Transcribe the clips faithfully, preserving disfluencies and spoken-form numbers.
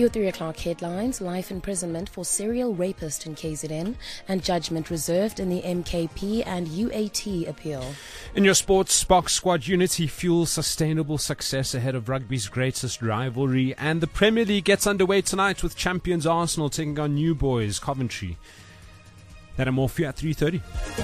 Your three o'clock headlines: life imprisonment for serial rapist in K Z N, and judgment reserved in the M K P and U A T appeal. In your sports, Spark Squad unity fuels sustainable success ahead of rugby's greatest rivalry, and the Premier League gets underway tonight with champions Arsenal taking on new boys Coventry. That and more for you at three thirty.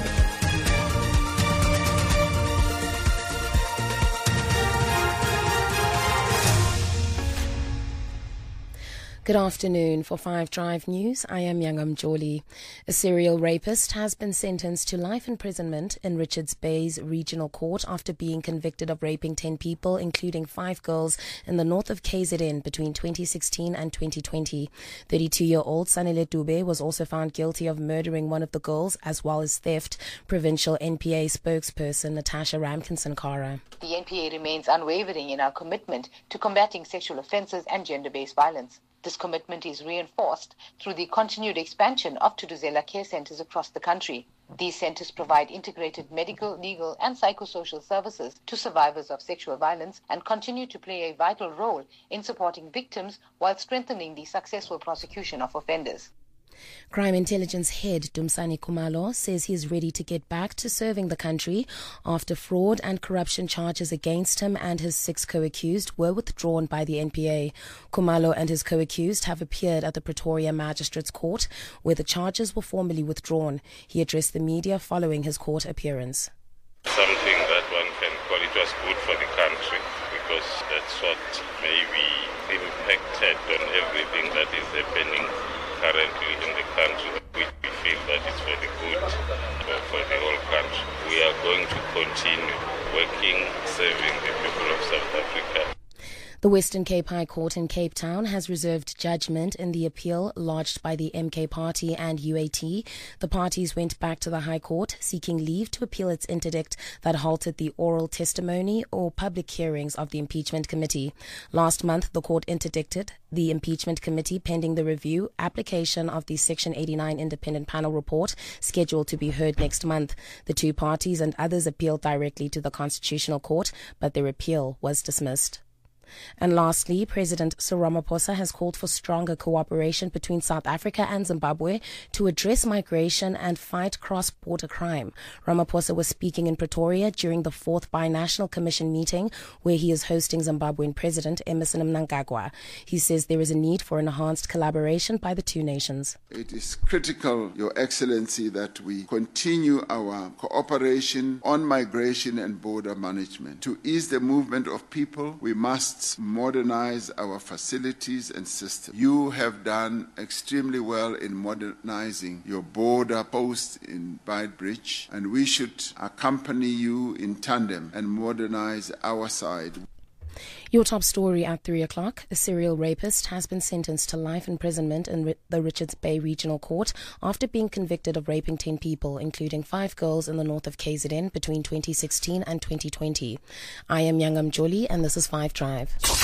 Good afternoon. For Five Drive News, I am Yangam Joli. A serial rapist has been sentenced to life imprisonment in Richards Bay's regional court after being convicted of raping ten people, including five girls, in the north of K Z N between twenty sixteen and twenty twenty. thirty-two-year-old Sanile Dube was also found guilty of murdering one of the girls as well as theft. Provincial N P A spokesperson Natasha Ramkinson-Kara. The N P A remains unwavering in our commitment to combating sexual offences and gender-based violence. This commitment is reinforced through the continued expansion of Thuthuzela care centres across the country. These centres provide integrated medical, legal and psychosocial services to survivors of sexual violence and continue to play a vital role in supporting victims while strengthening the successful prosecution of offenders. Crime Intelligence Head Dumsani Khumalo says he is ready to get back to serving the country after fraud and corruption charges against him and his six co-accused were withdrawn by the N P A. Khumalo and his co-accused have appeared at the Pretoria Magistrates Court, where the charges were formally withdrawn. He addressed the media following his court appearance. Something that one can call it was good for the country, because that's what maybe impacted on everything that is happening currently in the country. We feel that it's for the good for, for the whole country. We are going to continue working, serving the people of South Africa. The Western Cape High Court in Cape Town has reserved judgment in the appeal lodged by the M K Party and U A T. The parties went back to the High Court seeking leave to appeal its interdict that halted the oral testimony or public hearings of the impeachment committee. Last month, the court interdicted the impeachment committee pending the review application of the Section eighty-nine independent panel report scheduled to be heard next month. The two parties and others appealed directly to the Constitutional Court, but their appeal was dismissed. And lastly, President Cyril Ramaphosa has called for stronger cooperation between South Africa and Zimbabwe to address migration and fight cross-border crime. Ramaphosa was speaking in Pretoria during the fourth Binational Commission meeting, where he is hosting Zimbabwean President Emmerson Mnangagwa. He says there is a need for enhanced collaboration by the two nations. It is critical, Your Excellency, that we continue our cooperation on migration and border management. To ease the movement of people, we must modernize our facilities and systems. You have done extremely well in modernizing your border post in Beitbridge, and we should accompany you in tandem and modernize our side. Your top story at three o'clock. A serial rapist has been sentenced to life imprisonment in the Richards Bay Regional Court after being convicted of raping ten people, including five girls in the north of K Z N between twenty sixteen and twenty twenty. I am Yangam Joli, and this is Five Drive.